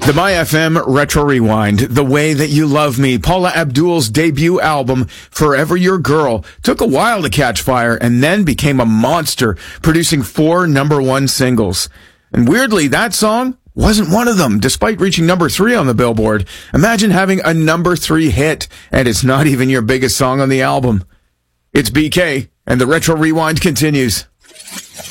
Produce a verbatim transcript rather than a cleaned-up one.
The My F M Retro Rewind, The Way That You Love Me, Paula Abdul's debut album, Forever Your Girl, took a while to catch fire and then became a monster, producing four number one singles. And weirdly, that song wasn't one of them, despite reaching number three on the Billboard. Imagine having a number three hit, and it's not even your biggest song on the album. It's B K, and the Retro Rewind continues.